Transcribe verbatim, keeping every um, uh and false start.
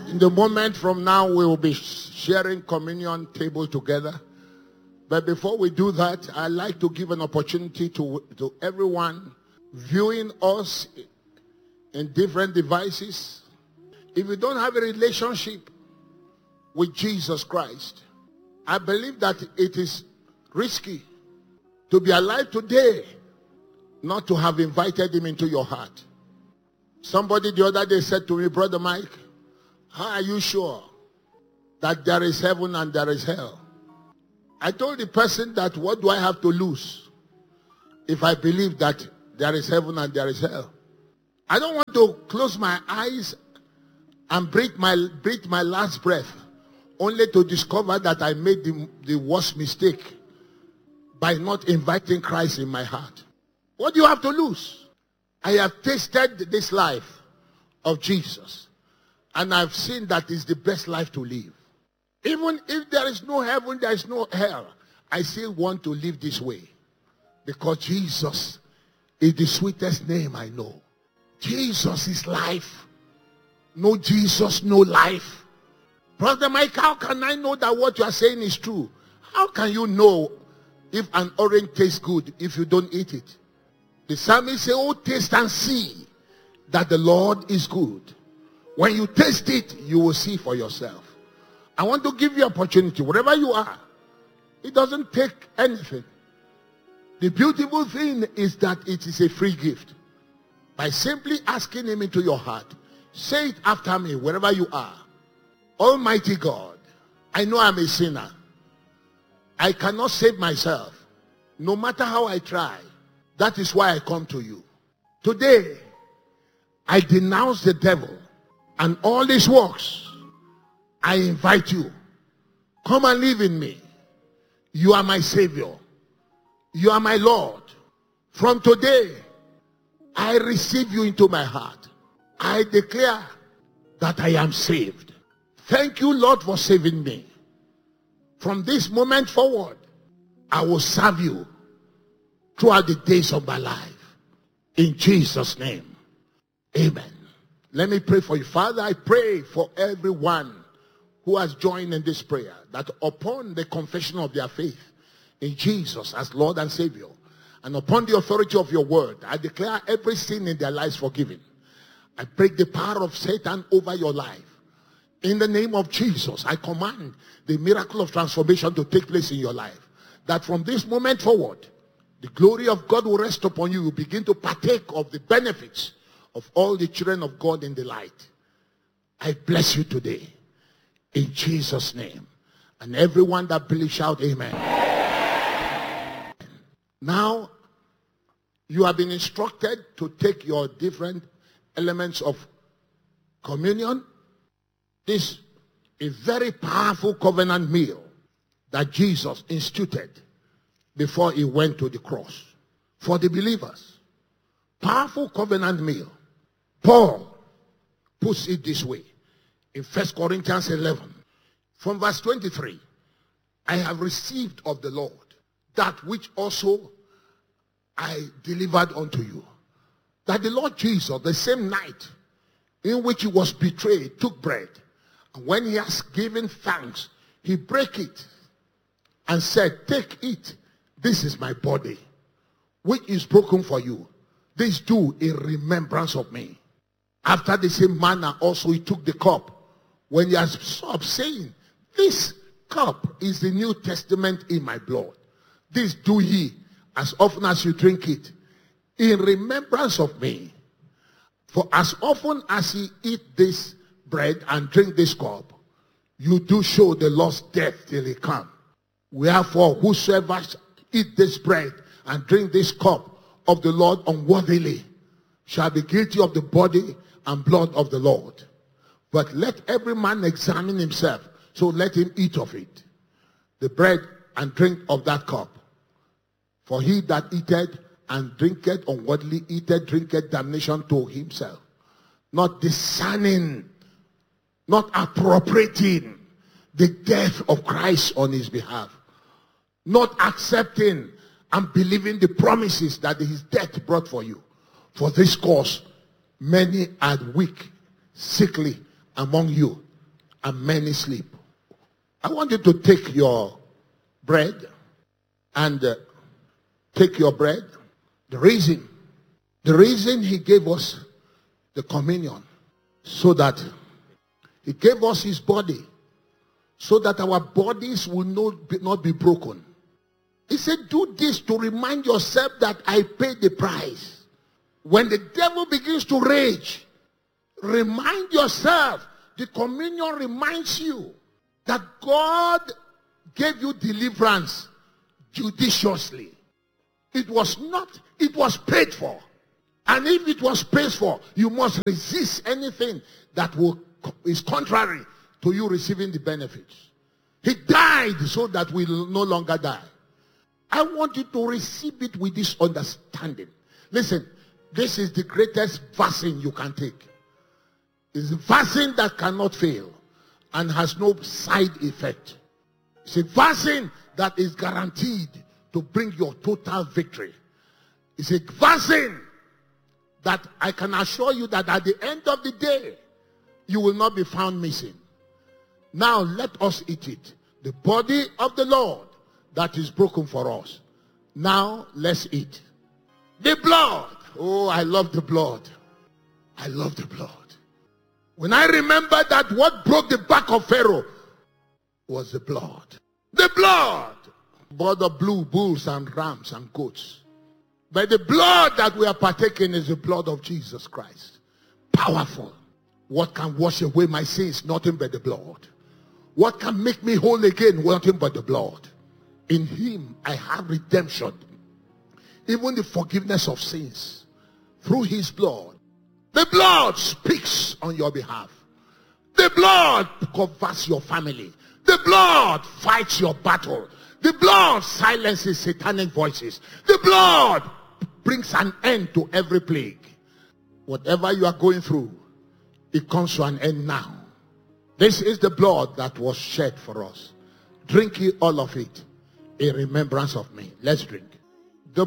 In the moment from now, we will be sharing communion table together. But before we do that, I'd like to give an opportunity to, to everyone viewing us in different devices. If you don't have a relationship with Jesus Christ, I believe that it is risky to be alive today not to have invited him into your heart. Somebody the other day said to me, Brother Mike, how are you sure that there is heaven and there is hell? I told the person that what do I have to lose if I believe that there is heaven and there is hell? I don't want to close my eyes and breathe my, breathe my last breath only to discover that I made the, the worst mistake by not inviting Christ in my heart. What do you have to lose? I have tasted this life of Jesus, and I've seen that it's the best life to live. Even if there is no heaven, there is no hell, I still want to live this way. Because Jesus is the sweetest name I know. Jesus is life. No Jesus, no life. Brother Mike, how can I know that what you are saying is true? How can you know if an orange tastes good if you don't eat it? The psalmist says, oh, taste and see that the Lord is good. When you taste it, you will see for yourself. I want to give you opportunity, wherever you are. It doesn't take anything. The beautiful thing is that it is a free gift. By simply asking him into your heart, say it after me, wherever you are. Almighty God, I know I'm a sinner. I cannot save myself, no matter how I try. That is why I come to you. Today, I denounce the devil and all his works. I invite you. Come and live in me. You are my Savior. You are my Lord. From today, I receive you into my heart. I declare that I am saved. Thank you, Lord, for saving me. From this moment forward, I will serve you throughout the days of my life. In Jesus' name, amen. Let me pray for you. Father, I pray for everyone who has joined in this prayer, that upon the confession of their faith in Jesus as Lord and Savior, and upon the authority of your word, I declare every sin in their lives forgiven. I break the power of Satan over your life. In the name of Jesus, I command the miracle of transformation to take place in your life. That from this moment forward, the glory of God will rest upon you. You begin to partake of the benefits of all the children of God in the light. I bless you today. In Jesus' name. And everyone that believes shout amen. Now, you have been instructed to take your different elements of communion. This is a very powerful covenant meal that Jesus instituted before he went to the cross for the believers. Powerful covenant meal. Paul puts it this way in First Corinthians eleven from verse twenty-three. I have received of the Lord that which also I delivered unto you. That the Lord Jesus, the same night in which he was betrayed, took bread. And when he has given thanks, he broke it and said, take it. This is my body, which is broken for you. This do in remembrance of me. After the same manner also he took the cup, when he has stopped saying, this cup is the New Testament in my blood. This do ye as often as you drink it in remembrance of me. For as often as ye eat this bread and drink this cup, you do show the Lord's death till he come. Wherefore whosoever eat this bread and drink this cup of the Lord unworthily shall be guilty of the body and blood of the Lord. But let every man examine himself, so let him eat of it, the bread and drink of that cup. For he that eateth and drinketh unworthily eateth, drinketh damnation to himself, not discerning, not appropriating the death of Christ on his behalf, not accepting and believing the promises that his death brought for you. For this cause, many are weak, sickly among you, and many sleep. I want you to take your bread and uh, take your bread. The reason, the reason he gave us the communion, so that he gave us his body, so that our bodies will not be, not be broken. He said, do this to remind yourself that I paid the price. When the devil begins to rage, remind yourself. The communion reminds you that God gave you deliverance judiciously. It was not, it was paid for. And if it was paid for, you must resist anything that will, is contrary to you receiving the benefits. He died so that we will no longer die. I want you to receive it with this understanding. Listen, this is the greatest vaccine you can take. It's a vaccine that cannot fail and has no side effect. It's a vaccine that is guaranteed to bring your total victory. It's a vaccine that I can assure you that at the end of the day, you will not be found missing. Now let us eat it. The body of the Lord that is broken for us. Now let's eat. The blood. Oh, I love the blood. I love the blood. When I remember that what broke the back of Pharaoh was the blood. The blood. Blood of blue bulls and rams and goats. But the blood that we are partaking is the blood of Jesus Christ. Powerful. What can wash away my sins? Nothing but the blood. What can make me whole again? Nothing but the blood. In him I have redemption. Even the forgiveness of sins. Through his blood. The blood speaks on your behalf. The blood covers your family. The blood fights your battle. The blood silences satanic voices. The blood brings an end to every plague. Whatever you are going through, it comes to an end now. This is the blood that was shed for us. Drink ye all of it in remembrance of me. Let's drink.